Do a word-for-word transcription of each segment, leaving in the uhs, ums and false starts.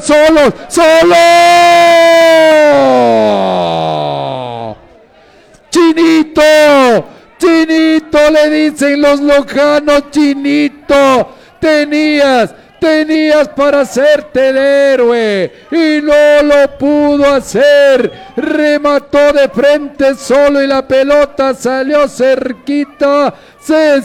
solos, solo. Chinito, Chinito, le dicen los lojanos, Chinito, tenías, tenías para hacerte el héroe y no lo pudo hacer, remató de frente solo y la pelota salió cerquita, se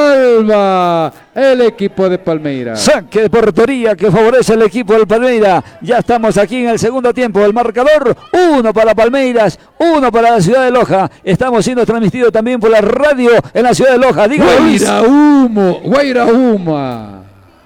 salva el equipo de Palmeiras. Saque de portería que favorece al equipo del Palmeiras. Ya estamos aquí en el segundo tiempo. El marcador, uno para Palmeiras, uno para la ciudad de Loja. Estamos siendo transmitidos también por la radio en la ciudad de Loja. Guaira Humo, Guaira Huma.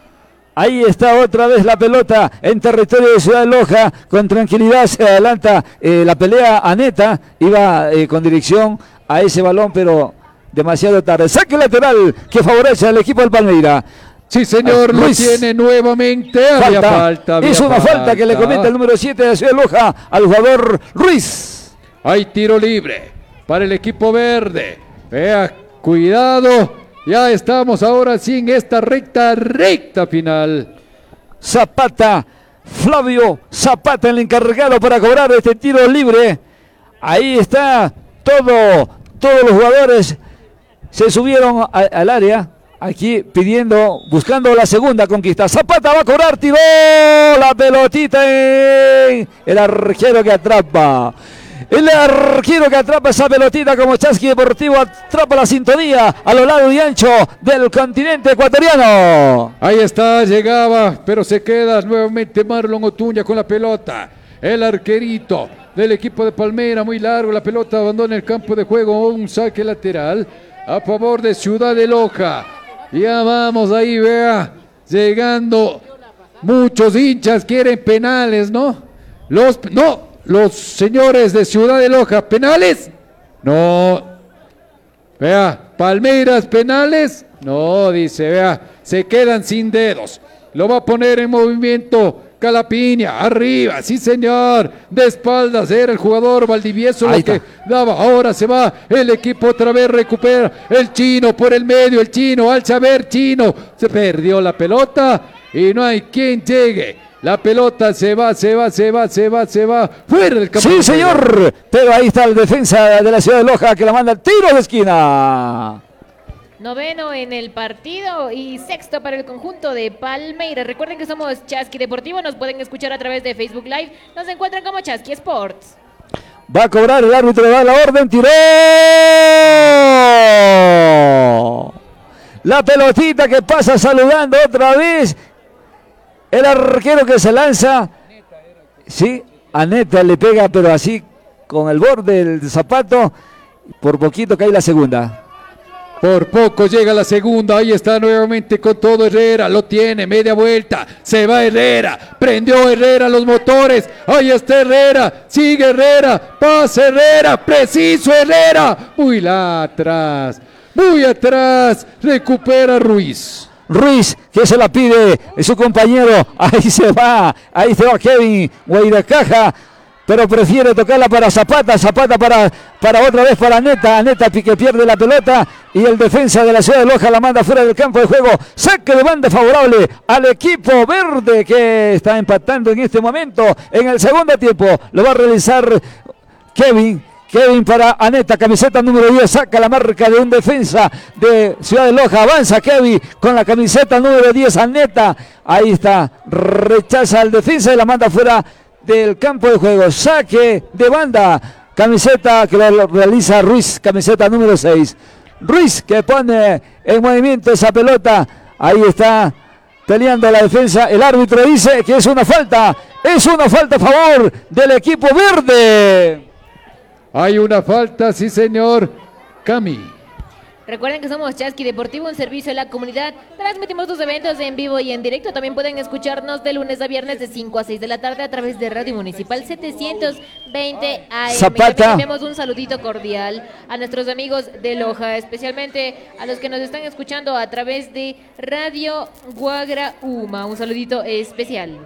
Ahí está otra vez la pelota en territorio de Ciudad de Loja. Con tranquilidad se adelanta eh, la pelea. Aneta iba eh, con dirección a ese balón, pero demasiado tarde. Saque lateral que favorece al equipo del Palmeiras. Sí, señor, lo tiene nuevamente. Falta. Había falta había es una falta. falta que le comenta el número siete de Ciudad de Loja al jugador Ruiz. Hay tiro libre para el equipo verde. Vea, cuidado. Ya estamos ahora sí en esta recta, recta final. Zapata, Flavio Zapata, el encargado para cobrar este tiro libre. Ahí está todo, todos los jugadores se subieron a, al área. Aquí pidiendo, buscando la segunda conquista. Zapata va a cobrar, tiró la pelotita en el arquero que atrapa. El arquero que atrapa esa pelotita como Chasqui Deportivo atrapa la sintonía a lo largo y ancho del continente ecuatoriano. Ahí está, llegaba, pero se queda nuevamente Marlon Otuña con la pelota. El arquerito del equipo de Palmeiras, muy largo, la pelota abandona el campo de juego, un saque lateral a favor de Ciudad de Loja. Ya vamos ahí, vea, llegando, muchos hinchas quieren penales, ¿no? Los, no. Los señores de Ciudad de Loja, ¿penales? No. Vea, Palmeiras, ¿penales? No, dice, vea, se quedan sin dedos. Lo va a poner en movimiento Calapiña, arriba, sí señor. De espaldas era el jugador Valdivieso lo que daba. Ahora se va el equipo otra vez, recupera el Chino por el medio, el Chino, al saber Chino. Se perdió la pelota y no hay quien llegue. La pelota se va, se va, se va, se va, se va. Fuera del campo. Sí, señor. Pero ahí está el defensa de la Ciudad de Loja que la manda al tiro de esquina. Noveno en el partido y sexto para el conjunto de Palmeiras. Recuerden que somos Chasqui Deportivo. Nos pueden escuchar a través de Facebook Live. Nos encuentran como Chasqui Sports. Va a cobrar el árbitro, da la orden. Tiró. La pelotita que pasa saludando otra vez. El arquero que se lanza, sí, Aneta le pega, pero así con el borde del zapato, por poquito cae la segunda. Por poco llega la segunda, ahí está nuevamente con todo Herrera, lo tiene, media vuelta, se va Herrera, prendió Herrera los motores, ahí está Herrera, sigue Herrera, pasa Herrera, preciso Herrera, muy la atrás, muy atrás, recupera Ruiz. Ruiz, que se la pide su compañero, ahí se va, ahí se va Kevin Guairacaja, pero prefiere tocarla para Zapata, Zapata para, para otra vez para Aneta, Aneta que pierde la pelota y el defensa de la Ciudad de Loja la manda fuera del campo de juego, saque de banda favorable al equipo verde que está empatando en este momento en el segundo tiempo, lo va a realizar Kevin. Kevin para Aneta, camiseta número diez, saca la marca de un defensa de Ciudad de Loja, avanza Kevin con la camiseta número diez, Aneta, ahí está, rechaza al defensa y la manda fuera del campo de juego, saque de banda, camiseta que lo realiza Ruiz, camiseta número seis, Ruiz que pone en movimiento esa pelota, ahí está peleando la defensa, el árbitro dice que es una falta, es una falta a favor del equipo verde. Hay una falta, sí señor. Cami. Recuerden que somos Chasqui Deportivo, un servicio a la comunidad. Transmitimos tus eventos en vivo y en directo. También pueden escucharnos de lunes a viernes de cinco a seis de la tarde a través de Radio Municipal setecientos veinte A M. Zapata. También enviamos un saludito cordial a nuestros amigos de Loja, especialmente a los que nos están escuchando a través de Radio Guagra Uma. Un saludito especial.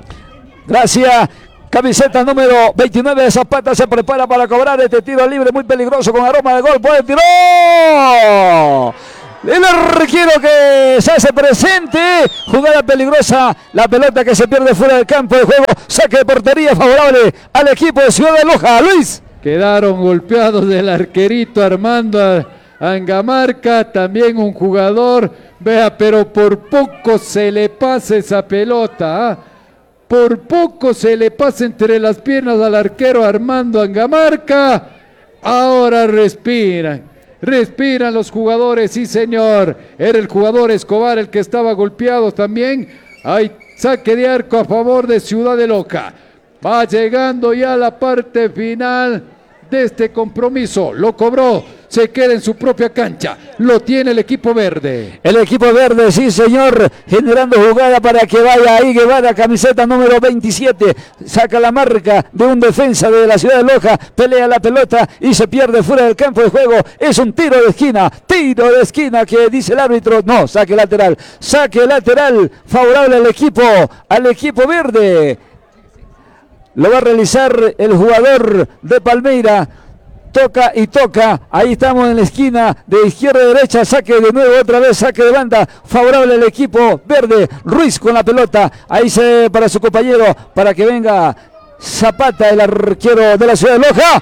Gracias. Camiseta número veintinueve de Zapata se prepara para cobrar este tiro libre muy peligroso con aroma de gol. Puede tiró. El arquero que se hace presente. Jugada peligrosa. La pelota que se pierde fuera del campo de juego. Saque de portería favorable al equipo de Ciudad de Loja. Luis. Quedaron golpeados del arquerito Armando Angamarca. También un jugador. Vea, pero por poco se le pasa esa pelota. ¿eh? Por poco se le pasa entre las piernas al arquero Armando Angamarca. Ahora respiran. Respiran los jugadores, sí señor. Era el jugador Escobar el que estaba golpeado también. Hay saque de arco a favor de Ciudad de Loja. Va llegando ya la parte final de este compromiso. Lo cobró, se queda en su propia cancha. Lo tiene el equipo verde. El equipo verde, sí señor, generando jugada para que vaya ahí Guevara, camiseta número veintisiete. Saca la marca de un defensa de la Ciudad de Loja. Pelea la pelota y se pierde fuera del campo de juego. Es un tiro de esquina, tiro de esquina que dice el árbitro. No, saque lateral, saque lateral favorable al equipo, al equipo verde. Lo va a realizar el jugador de Palmeira. Toca y toca. Ahí estamos en la esquina de izquierda a derecha. Saque de nuevo otra vez. Saque de banda. Favorable al equipo verde. Ruiz con la pelota. Ahí se para su compañero. Para que venga Zapata, el arquero de la Ciudad de Loja.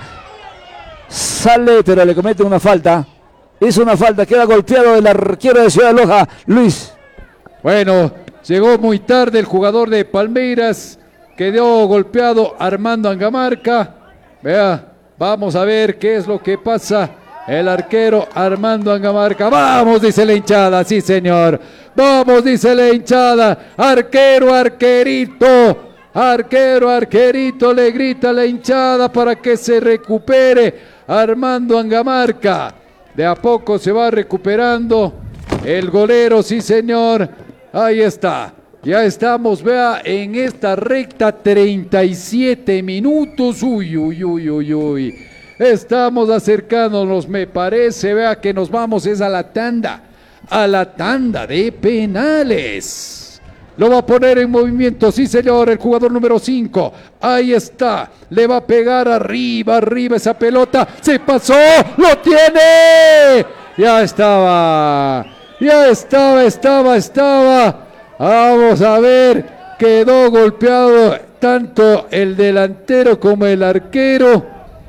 Sale, pero le comete una falta. Es una falta. Queda golpeado el arquero de Ciudad de Loja. Luis. Bueno, llegó muy tarde el jugador de Palmeiras. Quedó golpeado Armando Angamarca. Vea, vamos a ver qué es lo que pasa. El arquero Armando Angamarca. Vamos, dice la hinchada. Sí, señor. Vamos, dice la hinchada. Arquero, arquerito. Arquero, arquerito. Le grita la hinchada para que se recupere Armando Angamarca. De a poco se va recuperando el golero. Sí, señor. Ahí está. Ya estamos, vea, en esta recta treinta y siete minutos. Uy, uy, uy, uy, uy. Estamos acercándonos, me parece, vea que nos vamos es a la tanda. A la tanda de penales. Lo va a poner en movimiento, sí señor, el jugador número cinco. Ahí está, le va a pegar arriba, arriba esa pelota. Se pasó, lo tiene. Ya estaba, ya estaba, estaba, estaba. Vamos a ver, quedó golpeado tanto el delantero como el arquero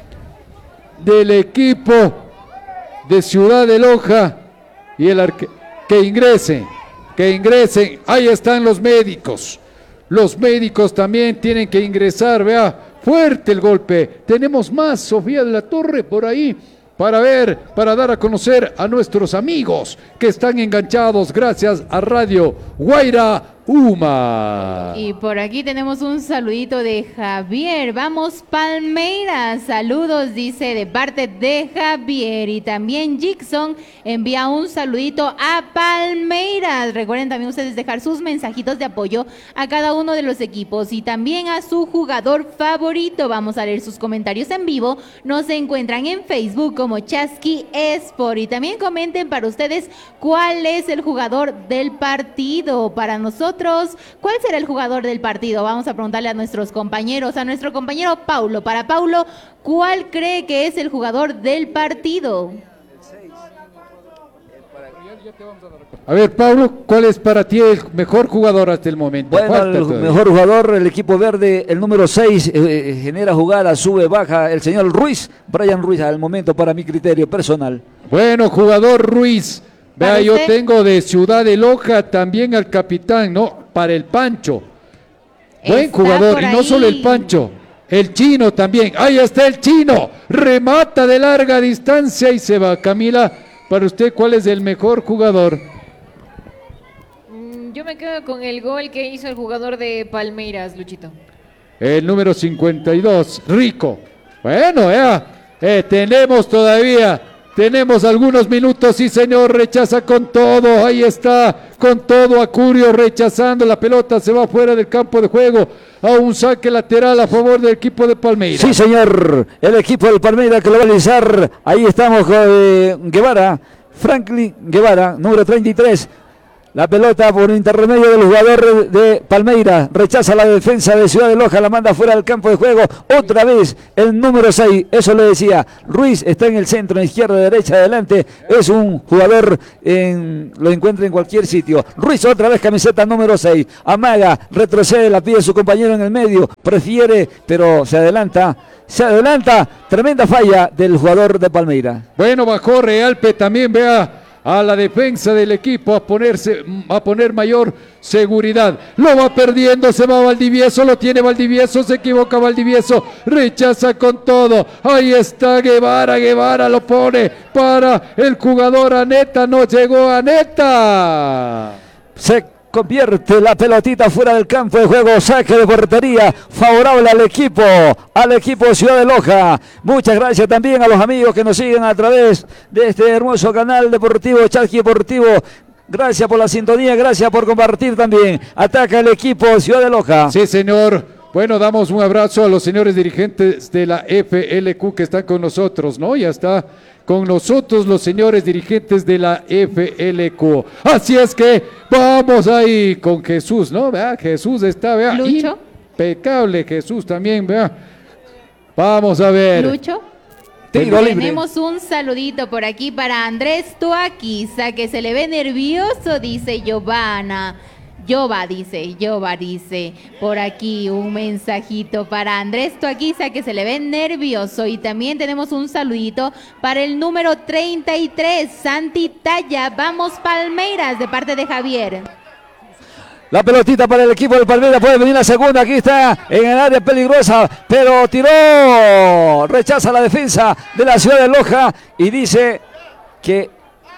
del equipo de Ciudad de Loja y el arquero. Que ingresen, que ingresen, ahí están los médicos. Los médicos también tienen que ingresar, vea, fuerte el golpe. Tenemos más, Sofía de la Torre, por ahí. Para ver, para dar a conocer a nuestros amigos que están enganchados gracias a Radio Guaira Uma. Y por aquí tenemos un saludito de Javier. Vamos Palmeiras, saludos, dice de parte de Javier. Y también Jackson envía un saludito a Palmeiras. Recuerden también ustedes dejar sus mensajitos de apoyo a cada uno de los equipos y también a su jugador favorito. Vamos a leer sus comentarios en vivo. Nos encuentran en Facebook como Chasqui Sport. Y también comenten para ustedes cuál es el jugador del partido. Para nosotros, ¿cuál será el jugador del partido? Vamos a preguntarle a nuestros compañeros, a nuestro compañero Paulo. Para Paulo, ¿cuál cree que es el jugador del partido? A ver, Pablo, ¿cuál es para ti el mejor jugador hasta el momento? Bueno, Falta el todavía. mejor jugador, el equipo verde, el número seis, eh, genera jugada, sube, baja, el señor Ruiz, Brian Ruiz, al momento para mi criterio personal. Bueno, jugador Ruiz. Vea, yo usted? tengo de Ciudad de Loja también al capitán, ¿no? Para el Pancho. Buen Está jugador, por y no ahí. solo el Pancho, el Chino también. Ahí está el Chino, remata de larga distancia y se va. Camila, para usted, ¿cuál es el mejor jugador? Mm, Yo me quedo con el gol que hizo el jugador de Palmeiras, Luchito. El número cincuenta y dos, Rico. Bueno, eh, eh, tenemos todavía, tenemos algunos minutos, sí señor, rechaza con todo, ahí está, con todo Acurio rechazando, la pelota se va fuera del campo de juego, a un saque lateral a favor del equipo de Palmeiras. Sí, señor, el equipo del Palmeiras que lo va a realizar, ahí estamos con eh, Guevara, Franklin Guevara, número treinta y tres. La pelota por intermedio del jugador de Palmeiras. Rechaza la defensa de Ciudad de Loja. La manda fuera del campo de juego. Otra vez el número seis. Eso le decía. Ruiz está en el centro, izquierda, derecha, adelante. Es un jugador, en, lo encuentra en cualquier sitio. Ruiz otra vez camiseta número seis. Amaga, retrocede, la pide su compañero en el medio. Prefiere, pero se adelanta. Se adelanta. Tremenda falla del jugador de Palmeiras. Bueno, bajó Realpe también, vea, a la defensa del equipo a ponerse a poner mayor seguridad. Lo va perdiendo, se va Valdivieso, lo tiene Valdivieso, se equivoca Valdivieso, rechaza con todo. Ahí está Guevara, Guevara lo pone para el jugador Aneta, no llegó Aneta. Se convierte la pelotita fuera del campo de juego, saque de portería favorable al equipo, al equipo de Ciudad de Loja. Muchas gracias también a los amigos que nos siguen a través de este hermoso canal deportivo, Chasqui Deportivo. Gracias por la sintonía, gracias por compartir también. Ataca el equipo de Ciudad de Loja. Sí, señor. Bueno, damos un abrazo a los señores dirigentes de la F L Q que están con nosotros, ¿no? Ya está con nosotros los señores dirigentes de la F L Q. Así es que vamos ahí con Jesús, ¿no? ¿Vea? Jesús está, vea, Lucho. Impecable Jesús también, vea. Vamos a ver. Lucho. Tiro libre. Tenemos un saludito por aquí para Andrés Tuaquiza, que se le ve nervioso, dice Giovanna. Jova dice, Jova dice, por aquí un mensajito para Andrés Tuaquiza, que se le ve nervioso. Y también tenemos un saludito para el número treinta y tres, Santi Talla. Vamos Palmeiras, de parte de Javier. La pelotita para el equipo del Palmeiras, puede venir la segunda, aquí está en el área peligrosa, pero tiró, rechaza la defensa de la Ciudad de Loja y dice que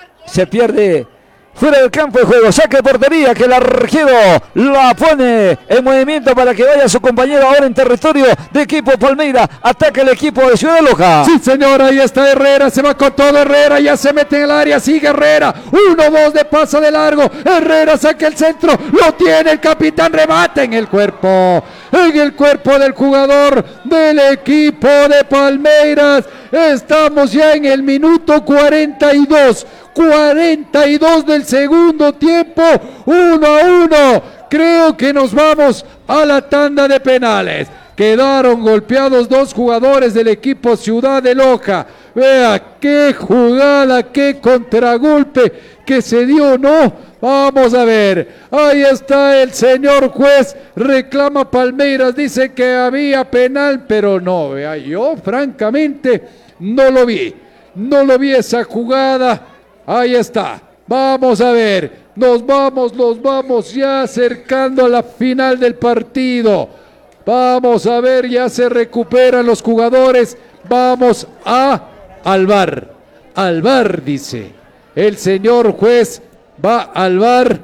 se pierde fuera del campo de juego. Saque de portería que el arquero la pone en movimiento para que vaya su compañero ahora en territorio de equipo Palmeiras. Ataca el equipo de Ciudad de Loja. Sí, señor, ahí está Herrera, se va con todo Herrera, ya se mete en el área, sigue Herrera, uno, dos de paso de largo, Herrera saca el centro, lo tiene el capitán, remate en el cuerpo, en el cuerpo del jugador del equipo de Palmeiras. Estamos ya en el minuto cuarenta y dos, cuarenta y dos del segundo tiempo, uno a uno. Creo que nos vamos a la tanda de penales. Quedaron golpeados dos jugadores del equipo Ciudad de Loja. Vea qué jugada, qué contragolpe que se dio, ¿no? Vamos a ver, ahí está el señor juez, reclama Palmeiras, dice que había penal, pero no, vea, yo francamente no lo vi, no lo vi esa jugada. Ahí está, vamos a ver, nos vamos, nos vamos ya acercando a la final del partido. Vamos a ver, ya se recuperan los jugadores, vamos a al V A R, al V A R dice, el señor juez va al V A R,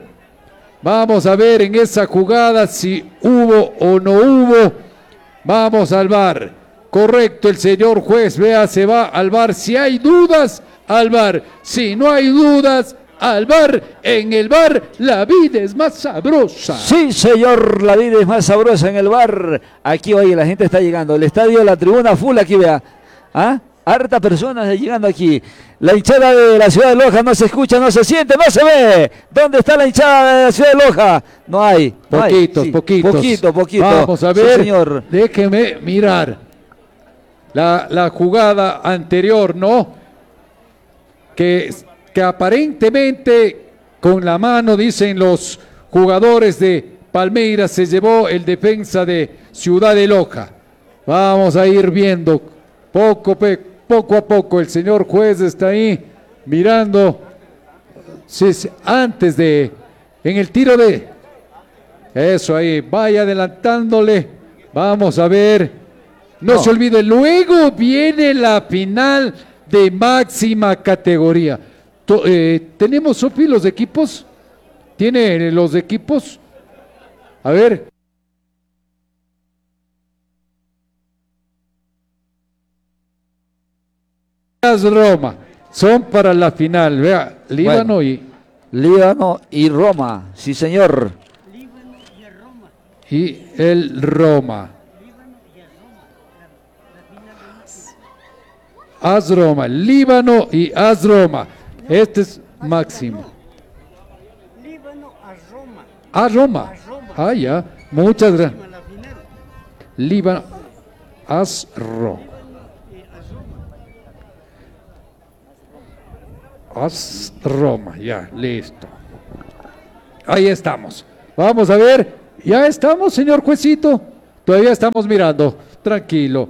vamos a ver en esa jugada si hubo o no hubo, vamos al V A R, correcto el señor juez, vea, se va al V A R, si hay dudas, al V A R, si no hay dudas, al V A R, en el V A R la vida es más sabrosa. Sí, señor, la vida es más sabrosa en el V A R. Aquí, oye, la gente está llegando, el estadio, la tribuna full, aquí vea, ¿ah? Harta personas llegando aquí. La hinchada de la Ciudad de Loja no se escucha, no se siente, no se ve. ¿Dónde está la hinchada de la Ciudad de Loja? No hay. No poquitos, hay. Sí, poquitos. Poquito, poquito. Vamos a ver, sí, señor. Déjeme mirar la, la jugada anterior, ¿no? Que, que aparentemente con la mano, dicen los jugadores de Palmeiras, se llevó el defensa de Ciudad de Loja. Vamos a ir viendo poco, poco a poco. El señor juez está ahí mirando. Sí, sí, antes de, en el tiro de, eso ahí, vaya adelantándole. Vamos a ver. No, no se olvide, luego viene la final de máxima categoría. To, eh, ¿Tenemos, Sofi, los equipos? ¿Tiene los equipos? A ver. Roma, son para la final, vea, Líbano, bueno, y... Líbano y Roma, sí señor. Y el Roma. AS Roma, Líbano y AS Roma. Este es máximo. Líbano A Roma. Ah, ya. Muchas gracias. Líbano. Asro. As Roma. Ya, listo. Ahí estamos. Vamos a ver. Ya estamos, señor juecito. Todavía estamos mirando. Tranquilo.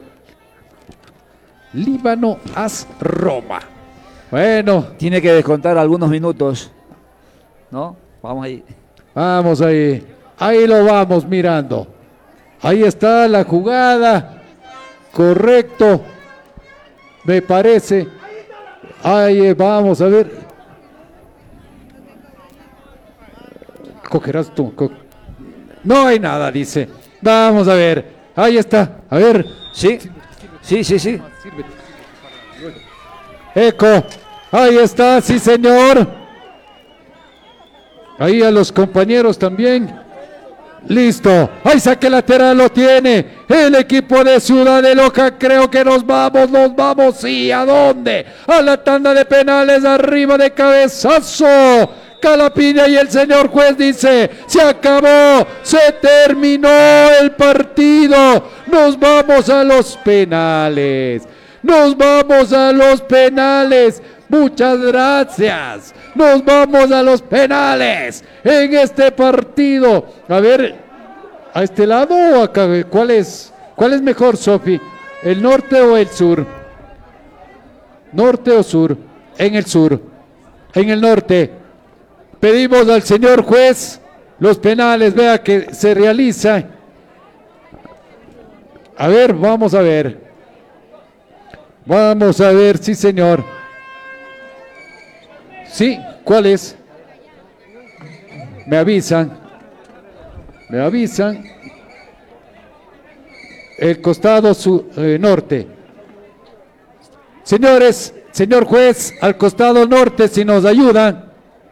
Líbano, As Roma. Bueno. Tiene que descontar algunos minutos. ¿No? Vamos ahí. Vamos ahí. Ahí lo vamos mirando. Ahí está la jugada. Correcto. Me parece. Ahí vamos a ver. Cogerás tú. Co no hay nada, dice. Vamos a ver. Ahí está. A ver. Sí. Sí, sí, sí. Eco. Ahí está, sí, señor. Ahí a los compañeros también. Listo. Ahí saque lateral lo tiene. El equipo de Ciudad de Loja. Creo que nos vamos, nos vamos. ¿Y a dónde? A la tanda de penales arriba de cabezazo. Calapiña y el señor juez dice, se acabó, se terminó el partido. Nos vamos a los penales. Nos vamos a los penales. Muchas gracias. Nos vamos a los penales en este partido. A ver, ¿a este lado o acá? ¿Cuál es? ¿Cuál es mejor, Sofi? ¿El norte o el sur? ¿Norte o sur? En el sur. En el norte. Pedimos al señor juez los penales. Vea que se realiza. A ver, vamos a ver. Vamos a ver, sí, señor. Sí, ¿cuál es? Me avisan. Me avisan. El costado su, eh, norte. Señores, señor juez, al costado norte, si nos ayudan.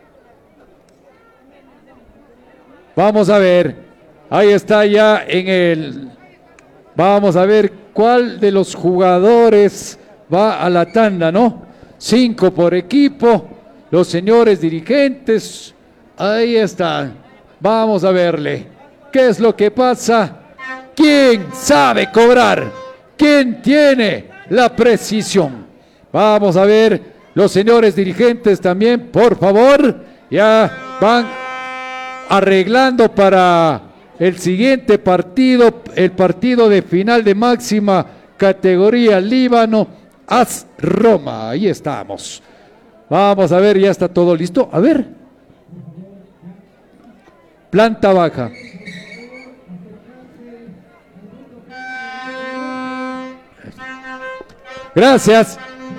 Vamos a ver. Ahí está ya en el... Vamos a ver cuál de los jugadores va a la tanda, ¿no? Cinco por equipo. Los señores dirigentes, ahí están. Vamos a verle. ¿Qué es lo que pasa? ¿Quién sabe cobrar? ¿Quién tiene la precisión? Vamos a ver. Los señores dirigentes también, por favor. Ya van arreglando para el siguiente partido. El partido de final de máxima categoría Líbano, As Roma. Ahí estamos. Vamos a ver, ya está todo listo. A ver. Planta baja. Gracias.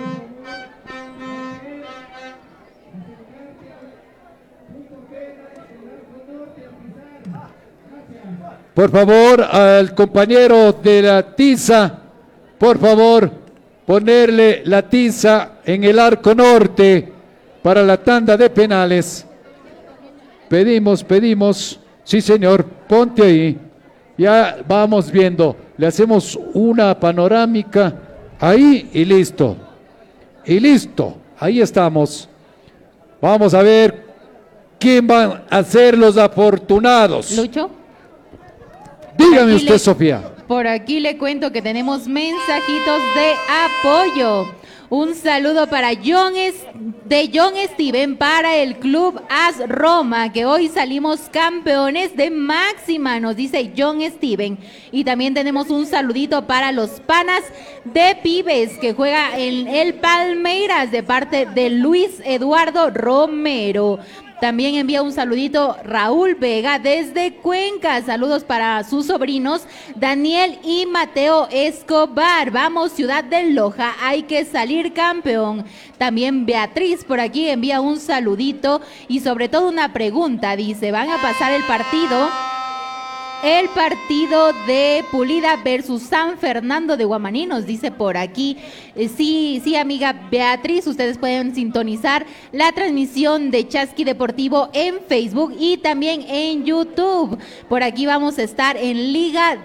Por favor, al compañero de la tiza, por favor, ponerle la tiza en el arco norte para la tanda de penales. Pedimos, pedimos, sí señor, ponte ahí. Ya vamos viendo, le hacemos una panorámica ahí y listo. Y listo, ahí estamos. Vamos a ver quién van a ser los afortunados. Lucho. Dígame usted, le, Sofía. Por aquí le cuento que tenemos mensajitos de apoyo. Un saludo para John es, de John Steven para el Club As Roma, que hoy salimos campeones de máxima, nos dice John Steven. Y también tenemos un saludito para los panas de Pibes, que juega en el Palmeiras, de parte de Luis Eduardo Romero. También envía un saludito Raúl Vega desde Cuenca. Saludos para sus sobrinos Daniel y Mateo Escobar. Vamos, Ciudad de Loja, hay que salir campeón. También Beatriz por aquí envía un saludito y sobre todo una pregunta. Dice, ¿van a pasar el partido? El partido de Pulida versus San Fernando de Guamaní, nos dice por aquí. Eh, sí, sí, amiga Beatriz, ustedes pueden sintonizar la transmisión de Chasqui Deportivo en Facebook y también en YouTube. Por aquí vamos a estar en Liga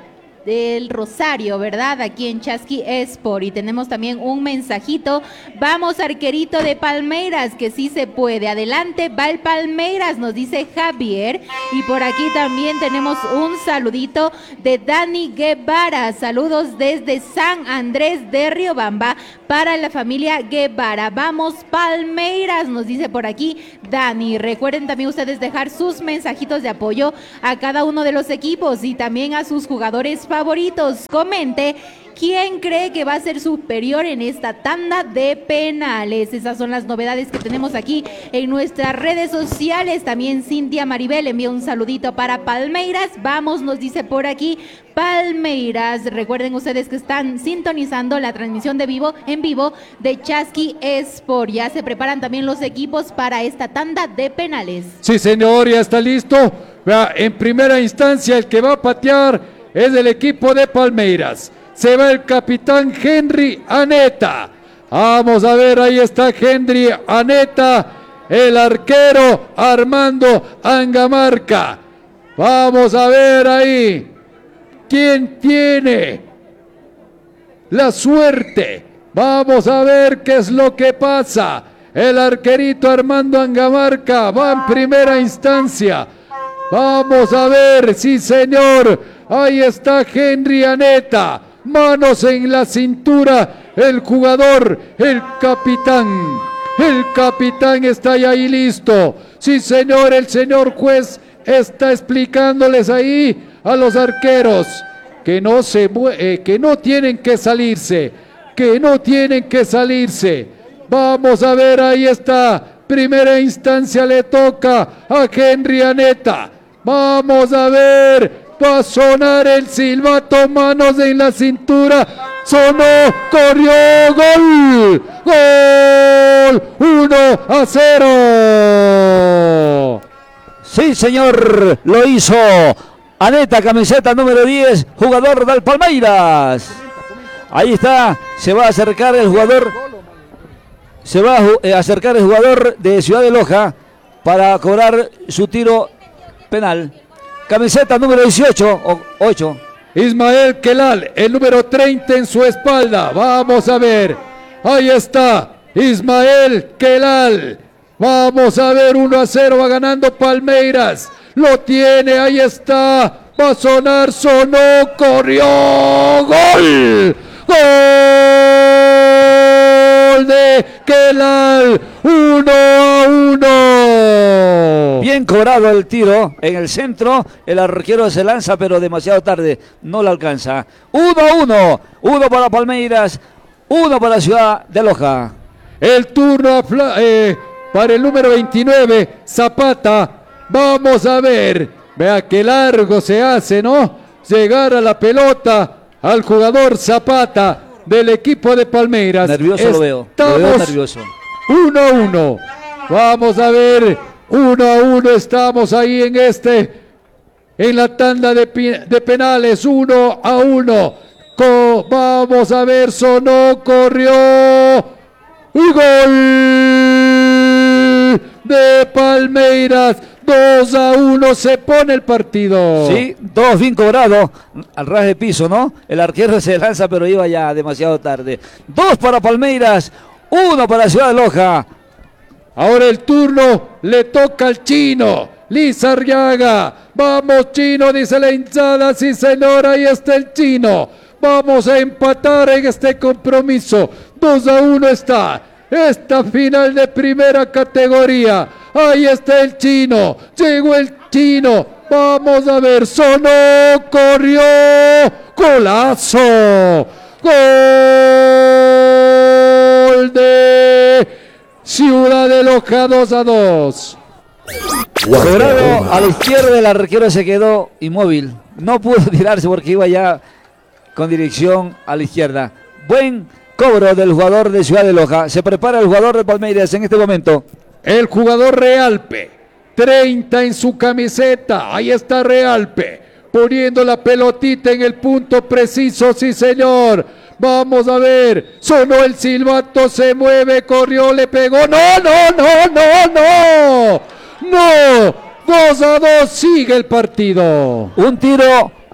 del Rosario, ¿verdad? Aquí en Chasqui Sport. Y tenemos también un mensajito. Vamos, arquerito de Palmeiras, que sí se puede. Adelante, va el Palmeiras, nos dice Javier. Y por aquí también tenemos un saludito de Dani Guevara. Saludos desde San Andrés de Riobamba para la familia Guevara. Vamos, Palmeiras, nos dice por aquí Dani. Recuerden también ustedes dejar sus mensajitos de apoyo a cada uno de los equipos y también a sus jugadores favoritos. Comente quién cree que va a ser superior en esta tanda de penales. Esas son las novedades que tenemos aquí en nuestras redes sociales. También Cintia Maribel envía un saludito para Palmeiras. Vamos, nos dice por aquí Palmeiras. Recuerden ustedes que están sintonizando la transmisión de vivo en vivo de Chasqui Sport. Ya se preparan también los equipos para esta tanda de penales. Sí, señor, ya está listo. Vea, en primera instancia el que va a patear es el equipo de Palmeiras. Se va el capitán Henry Aneta. Vamos a ver, ahí está Henry Aneta, el arquero Armando Angamarca. Vamos a ver ahí quién tiene la suerte. Vamos a ver qué es lo que pasa. El arquerito Armando Angamarca va en primera instancia. Vamos a ver, sí señor, ahí está Henry Aneta. Manos en la cintura, el jugador, el capitán, el capitán está ahí listo. Sí señor, el señor juez está explicándoles ahí a los arqueros que no, se, eh, que no tienen que salirse, que no tienen que salirse. Vamos a ver, ahí está, primera instancia le toca a Henry Aneta. Vamos a ver. Va a sonar el silbato, manos en la cintura, sonó, corrió, gol, gol, uno a cero. Sí, señor, lo hizo Aneta, camiseta número diez, jugador del Palmeiras. Ahí está, se va a acercar el jugador, se va a acercar el jugador de Ciudad de Loja para cobrar su tiro penal. Camiseta número dieciocho, o ocho. Ismael Kelal, el número treinta en su espalda. Vamos a ver. Ahí está. Ismael Kelal. Vamos a ver. uno a cero va ganando Palmeiras. Lo tiene. Ahí está. Va a sonar. Sonó. Corrió. Gol. Gol de Kelal. uno a uno. Bien cobrado el tiro en el centro, el arquero se lanza pero demasiado tarde, no lo alcanza. uno a uno, uno para Palmeiras, uno para Ciudad de Loja. El turno eh, para el número veintinueve, Zapata. Vamos a ver, vea qué largo se hace, ¿no? Llegar a la pelota al jugador Zapata del equipo de Palmeiras. Nervioso lo veo, lo veo nervioso. uno a uno, vamos a ver. Uno a uno estamos ahí en este, en la tanda de, de penales, uno a uno. Co, vamos a ver, sonó, corrió, y gol de Palmeiras, dos a uno se pone el partido. Sí, dos bien cobrados, al ras de piso, ¿no? El arquero se lanza pero iba ya demasiado tarde. Dos para Palmeiras, uno para Ciudad de Loja. Ahora el turno le toca al chino, Lizarriaga. Vamos chino, dice la hinchada, sí señor, ahí está el chino. Vamos a empatar en este compromiso. dos a uno está esta final de primera categoría. Ahí está el chino, llegó el chino. Vamos a ver, sonó, corrió, golazo. Gol de Ciudad de Loja, dos a dos. Cobrado a la izquierda, el arquero se quedó inmóvil. No pudo tirarse porque iba ya con dirección a la izquierda. Buen cobro del jugador de Ciudad de Loja. Se prepara el jugador de Palmeiras en este momento. El jugador Realpe, treinta en su camiseta. Ahí está Realpe, poniendo la pelotita en el punto preciso, sí señor. Vamos a ver, sonó el silbato, se mueve, corrió, le pegó. No, no, no, no, no. No, dos a dos sigue el partido. Un tiro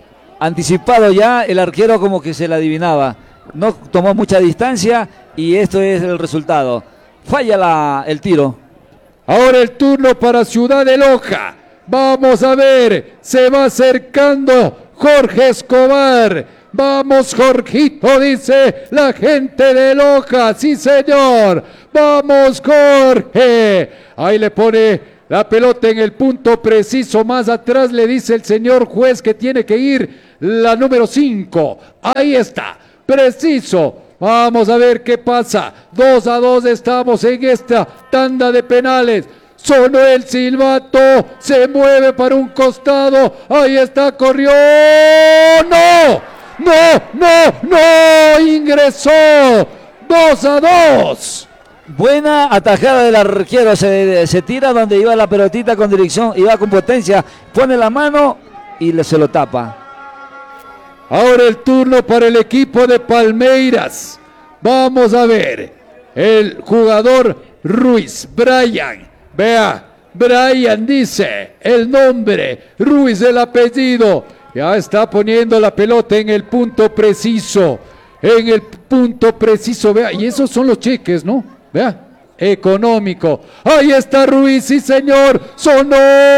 anticipado ya, el arquero como que se la adivinaba. No tomó mucha distancia y esto es el resultado. Falla la, el tiro. Ahora el turno para Ciudad de Loja. Vamos a ver, se va acercando Jorge Escobar. Vamos, Jorgito, dice la gente de Loja. Sí, señor. Vamos, Jorge. Ahí le pone la pelota en el punto preciso. Más atrás le dice el señor juez que tiene que ir la número cinco. Ahí está, preciso. Vamos a ver qué pasa. Dos a dos estamos en esta tanda de penales. Sonó el silbato, se mueve para un costado. Ahí está, corrió. ¡No! ¡No! ¡No! ¡No! Ingresó. Dos a dos. Buena atajada del arquero, se, se tira donde iba la pelotita con dirección, iba con potencia, pone la mano y le, se lo tapa. Ahora el turno para el equipo de Palmeiras. Vamos a ver. El jugador Ruiz, Brian. Vea, Brian dice el nombre, Ruiz el apellido. Ya está poniendo la pelota en el punto preciso. En el punto preciso, vea. Y esos son los cheques, ¿no? Vea, económico. Ahí está Ruiz, sí señor. Sonó.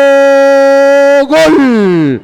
Gol.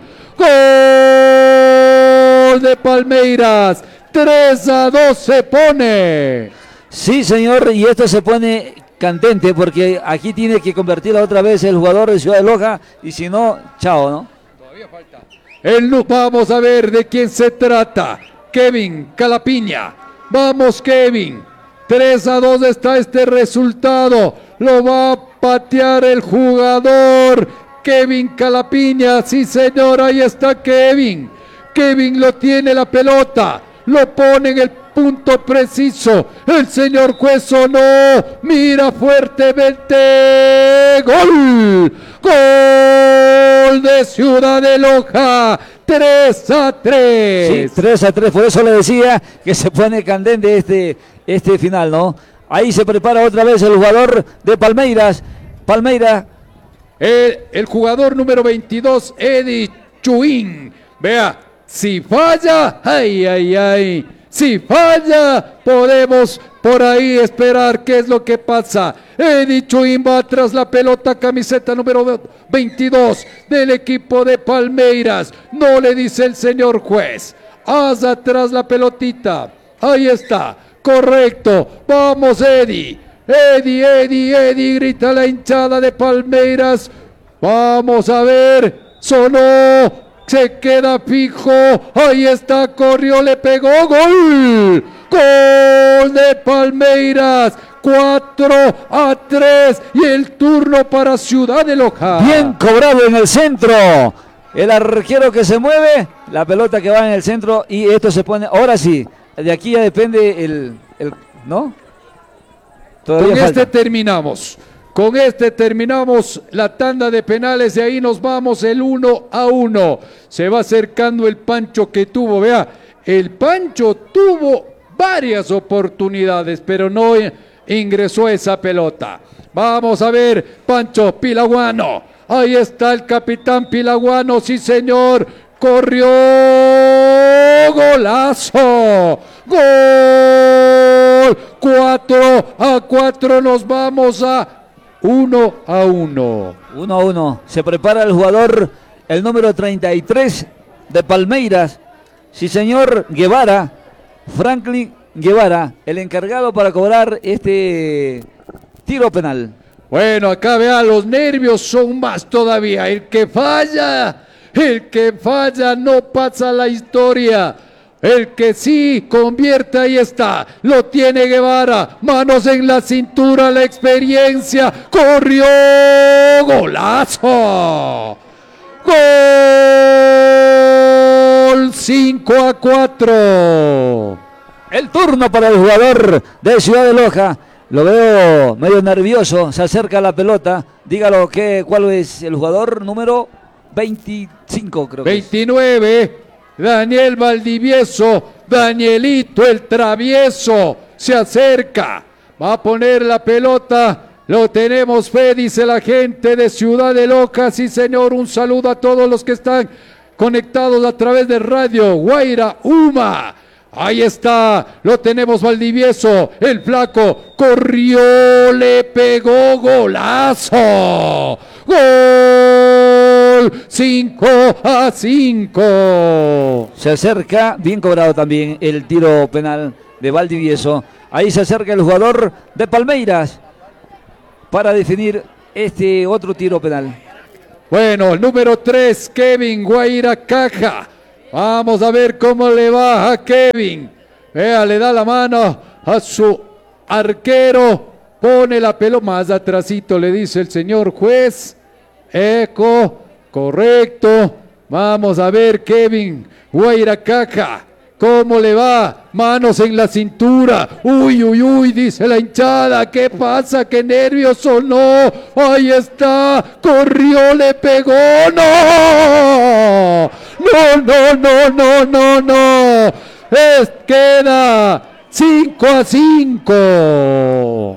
Gol de Palmeiras. tres a dos se pone. Sí, señor, y esto se pone candente porque aquí tiene que convertirla otra vez el jugador de Ciudad de Loja y si no, chao, ¿no? Todavía falta. El, vamos a ver de quién se trata. Kevin Calapiña. Vamos, Kevin. tres a dos está este resultado. Lo va a patear el jugador Kevin Calapiña. Sí, señor, ahí está Kevin. Kevin lo tiene la pelota. Lo pone en el punto preciso. El señor juez sonó. Mira fuertemente. ¡Gol! ¡Gol de Ciudad de Loja! tres a tres. Sí, tres a tres. Por eso le decía que se pone candente este, este final, ¿no? Ahí se prepara otra vez el jugador de Palmeiras. Palmeiras. El, el jugador número veintidós, Eddie Chuín. Vea, si falla, ay, ay, ay. Si falla, podemos por ahí esperar qué es lo que pasa. Eddie Chuín va tras la pelota, camiseta número veintidós del equipo de Palmeiras. No le dice el señor juez. Haz atrás la pelotita. Ahí está. Correcto. Vamos, Eddie. Eddie, Eddie, Eddie, grita la hinchada de Palmeiras. Vamos a ver. Sonó. Se queda fijo, ahí está, corrió, le pegó, gol, gol de Palmeiras, cuatro a tres y el turno para Ciudad de Loja. Bien cobrado en el centro, el arquero que se mueve, la pelota que va en el centro y esto se pone, ahora sí, de aquí ya depende el, el ¿no? Todavía Con falta. Este terminamos. Con este terminamos la tanda de penales, de ahí nos vamos el uno a uno. Se va acercando el Pancho que tuvo, vea, el Pancho tuvo varias oportunidades, pero no ingresó esa pelota. Vamos a ver, Pancho Pilaguano, ahí está el capitán Pilaguano, sí señor, corrió, golazo, gol, cuatro a cuatro, nos vamos a uno a uno. Uno a uno. Se prepara el jugador, el número treinta y tres de Palmeiras. Sí, señor, Guevara. Franklin Guevara, el encargado para cobrar este tiro penal. Bueno, acá vea, los nervios son más todavía. El que falla, el que falla no pasa la historia. El que sí convierte, ahí está, lo tiene Guevara, manos en la cintura, la experiencia, corrió, golazo, gol, cinco a cuatro. El turno para el jugador de Ciudad de Loja, lo veo medio nervioso, se acerca a la pelota, dígalo, que, ¿cuál es el jugador? Número veinticinco, creo que veintinueve. Es. Daniel Valdivieso, Danielito el travieso, se acerca, va a poner la pelota, lo tenemos fe, dice la gente de Ciudad de Loja, sí señor, un saludo a todos los que están conectados a través de Radio Guaira Uma. Ahí está, lo tenemos Valdivieso, el flaco corrió, le pegó, golazo. Gol, cinco a cinco. Se acerca, bien cobrado también el tiro penal de Valdivieso. Ahí se acerca el jugador de Palmeiras para definir este otro tiro penal. Bueno, el número tres, Kevin Guaira Caja. Vamos a ver cómo le va a Kevin. Vea, le da la mano a su arquero. Pone la pelota más atrasito, le dice el señor juez. Eco, correcto. Vamos a ver Kevin Guaira Caja. ¿Cómo le va? Manos en la cintura. Uy, uy, uy, dice la hinchada. ¿Qué pasa? ¿Qué nervioso? No. Ahí está. Corrió, le pegó. No. No, no, no, no, no, no. Es, queda cinco a cinco.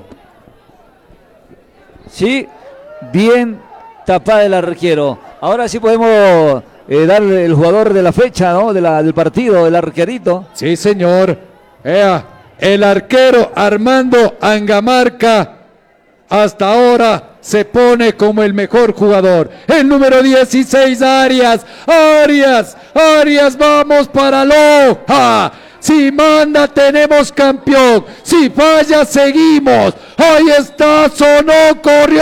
Sí, bien tapada el arquero. Ahora sí podemos... Eh, darle el jugador de la fecha, ¿no? De la, del partido, el arquerito. Sí, señor. Ea, el arquero Armando Angamarca hasta ahora se pone como el mejor jugador. El número dieciséis, Arias. Arias, Arias, vamos para Loja. Si manda, tenemos campeón. Si falla, seguimos. Ahí está, sonó, corrió.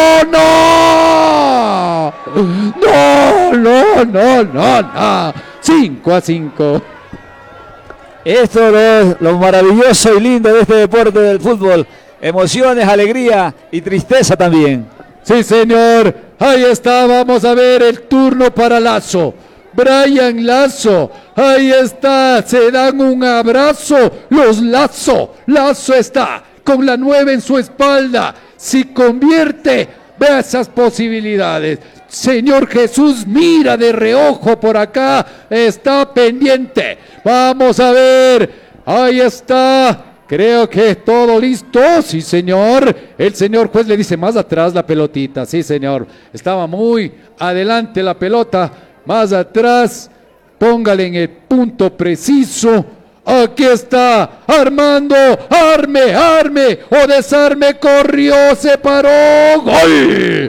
¡No! No, no, no, no, no. cinco a cinco. Esto es lo maravilloso y lindo de este deporte del fútbol. Emociones, alegría y tristeza también. Sí, señor. Ahí está, vamos a ver el turno para Lazo. Brian Lazo, ahí está, se dan un abrazo, los Lazo, Lazo está con la nueve en su espalda, si convierte, vea esas posibilidades. Señor Jesús mira de reojo por acá, está pendiente, vamos a ver, ahí está. Creo que todo listo, sí señor, el señor juez le dice más atrás la pelotita, sí señor, estaba muy adelante la pelota. Más atrás, póngale en el punto preciso. Aquí está, Armando, arme, arme o desarme, corrió, se paró, gol,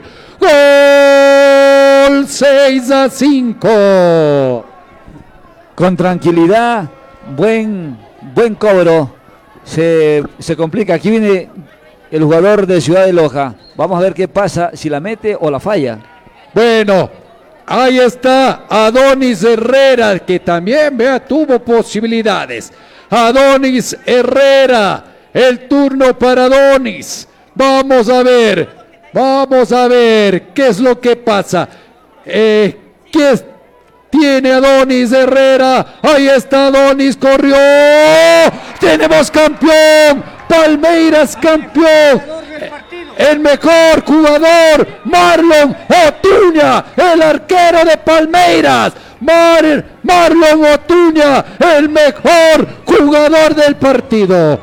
gol, seis a cinco. Con tranquilidad, buen, buen cobro, se, se complica, aquí viene el jugador de Ciudad de Loja, vamos a ver qué pasa, si la mete o la falla. Bueno. Ahí está Adonis Herrera, que también, vea, tuvo posibilidades. Adonis Herrera, el turno para Adonis. Vamos a ver, vamos a ver qué es lo que pasa. Eh, ¿Qué tiene Adonis Herrera? Ahí está Adonis, corrió. Tenemos campeón, Palmeiras campeón. El mejor jugador, Marlon Otuña, el arquero de Palmeiras. Mar Marlon Otuña, el mejor jugador del partido.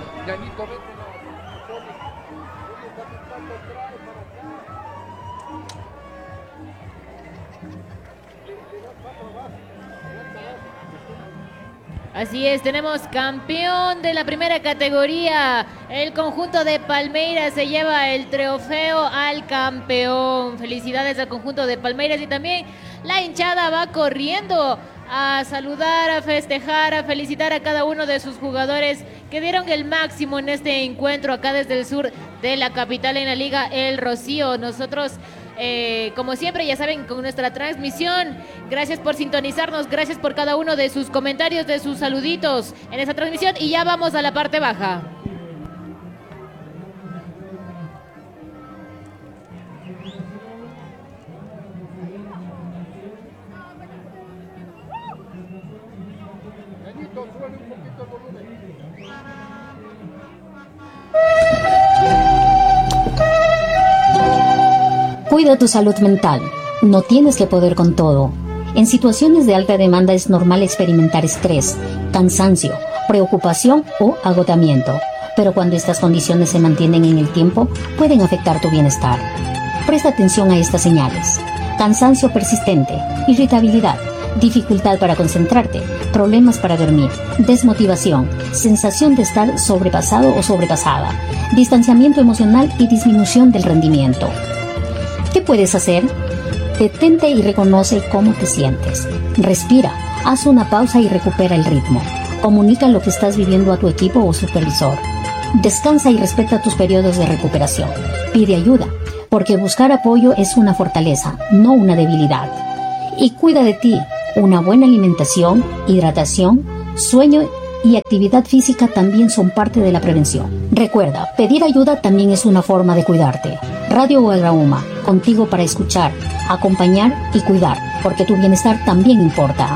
Así es, tenemos campeón de la primera categoría. El conjunto de Palmeiras se lleva el trofeo al campeón. Felicidades al conjunto de Palmeiras y también la hinchada va corriendo a saludar, a festejar, a felicitar a cada uno de sus jugadores que dieron el máximo en este encuentro acá desde el sur de la capital en la Liga El Rocío. Nosotros... Eh, como siempre, ya saben, con nuestra transmisión, gracias por sintonizarnos, gracias por cada uno de sus comentarios, de sus saluditos en esta transmisión y ya vamos a la parte baja. Cuida tu salud mental. No tienes que poder con todo. En situaciones de alta demanda es normal experimentar estrés, cansancio, preocupación o agotamiento. Pero cuando estas condiciones se mantienen en el tiempo, pueden afectar tu bienestar. Presta atención a estas señales. Cansancio persistente, irritabilidad, dificultad para concentrarte, problemas para dormir, desmotivación, sensación de estar sobrepasado o sobrepasada, distanciamiento emocional y disminución del rendimiento. ¿Qué puedes hacer? Detente y reconoce cómo te sientes. Respira, haz una pausa y recupera el ritmo. Comunica lo que estás viviendo a tu equipo o supervisor. Descansa y respeta tus periodos de recuperación. Pide ayuda, porque buscar apoyo es una fortaleza, no una debilidad. Y cuida de ti. Una buena alimentación, hidratación, sueño y actividad física también son parte de la prevención. Recuerda, pedir ayuda también es una forma de cuidarte. Radio Guagrauma, contigo para escuchar, acompañar y cuidar, porque tu bienestar también importa.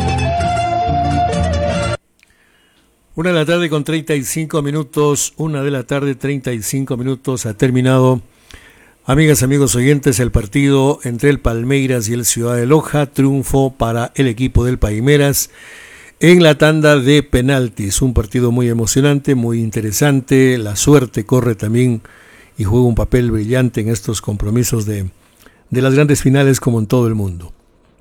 Una de la tarde con treinta y cinco minutos, una de la tarde treinta y cinco minutos, ha terminado. Amigas, amigos oyentes, el partido entre el Palmeiras y el Ciudad de Loja, triunfo para el equipo del Palmeiras en la tanda de penaltis. Un partido muy emocionante, muy interesante. La suerte corre también y juega un papel brillante en estos compromisos de, de las grandes finales como en todo el mundo.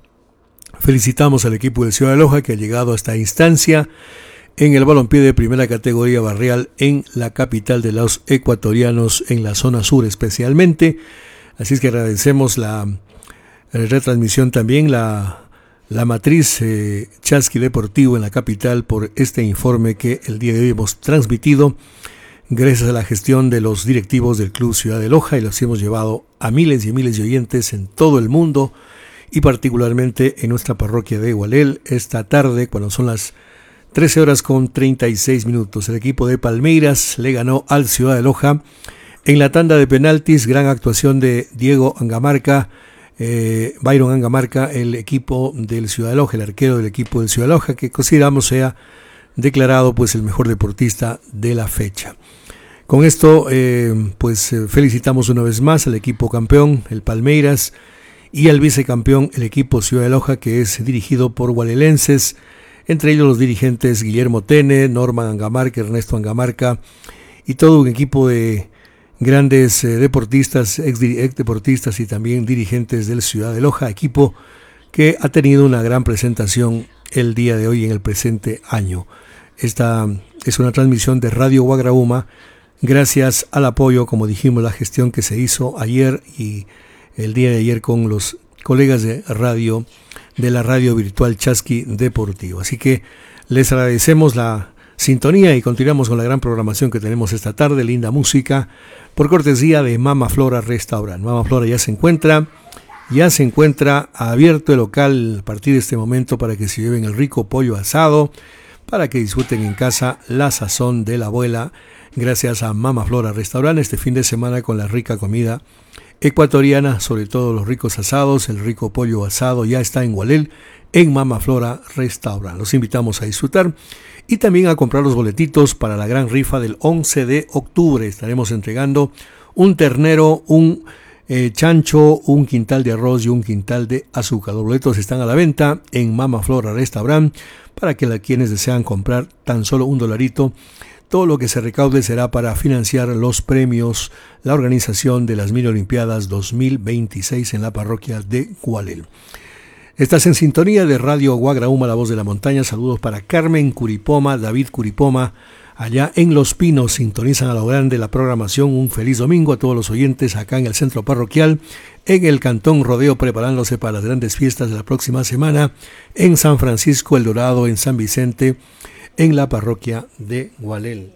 Felicitamos al equipo del Ciudad de Loja que ha llegado a esta instancia en el balompié de primera categoría barrial en la capital de los ecuatorianos, en la zona sur especialmente. Así es que agradecemos la, la retransmisión también, la, la matriz eh, Chasqui Deportivo en la capital por este informe que el día de hoy hemos transmitido gracias a la gestión de los directivos del Club Ciudad de Loja, y los hemos llevado a miles y miles de oyentes en todo el mundo y particularmente en nuestra parroquia de Gualel esta tarde cuando son las trece horas con treinta y seis minutos. El equipo de Palmeiras le ganó al Ciudad de Loja en la tanda de penaltis. Gran actuación de Diego Angamarca, eh, Byron Angamarca, el equipo del Ciudad de Loja, el arquero del equipo del Ciudad de Loja, que consideramos sea declarado pues el mejor deportista de la fecha. Con esto eh, pues felicitamos una vez más al equipo campeón, el Palmeiras, y al vicecampeón, el equipo Ciudad de Loja, que es dirigido por gualelenses, entre ellos los dirigentes Guillermo Tene, Norman Angamarca, Ernesto Angamarca, y todo un equipo de grandes eh, deportistas, ex, ex deportistas y también dirigentes del Ciudad de Loja, equipo que ha tenido una gran presentación el día de hoy en el presente año. Esta es una transmisión de Radio Guagrauma, gracias al apoyo, como dijimos, la gestión que se hizo ayer y el día de ayer con los colegas de radio, de la radio virtual Chasqui Deportivo. Así que les agradecemos la sintonía y continuamos con la gran programación que tenemos esta tarde, linda música, por cortesía de Mama Flora Restaurant. Mama Flora ya se encuentra, ya se encuentra abierto el local a partir de este momento para que se lleven el rico pollo asado, para que disfruten en casa la sazón de la abuela, gracias a Mama Flora Restaurant este fin de semana con la rica comida ecuatoriana, sobre todo los ricos asados. El rico pollo asado ya está en Gualel, en Mama Flora Restaurant. Los invitamos a disfrutar y también a comprar los boletitos para la gran rifa del once de octubre. Estaremos entregando un ternero, un eh, chancho, un quintal de arroz y un quintal de azúcar. Los boletos están a la venta en Mama Flora Restaurant para que la, quienes desean comprar tan solo un dolarito. Todo lo que se recaude será para financiar los premios, la organización de las Mini Olimpiadas dos mil veintiséis en la parroquia de Gualel. Estás en sintonía de Radio Guagrauma, la voz de la montaña. Saludos para Carmen Curipoma, David Curipoma, allá en Los Pinos. Sintonizan a lo grande la programación. Un feliz domingo a todos los oyentes acá en el centro parroquial, en el Cantón Rodeo, preparándose para las grandes fiestas de la próxima semana, en San Francisco El Dorado, en San Vicente, en la parroquia de Gualel.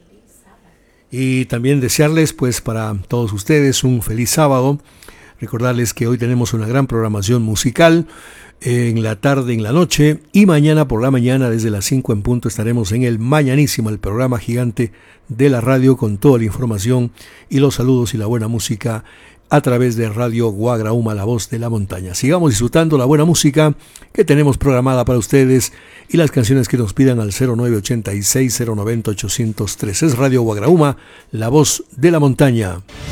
Y también desearles pues para todos ustedes un feliz sábado. Recordarles que hoy tenemos una gran programación musical en la tarde, en la noche, y mañana por la mañana desde las cinco en punto estaremos en el Mañanísimo, el programa gigante de la radio con toda la información y los saludos y la buena música a través de Radio Guagrauma, la voz de la montaña. Sigamos disfrutando la buena música que tenemos programada para ustedes y las canciones que nos pidan al cero nueve ochenta y seis cero noventa ochocientos tres. Es Radio Guagrauma, la voz de la montaña.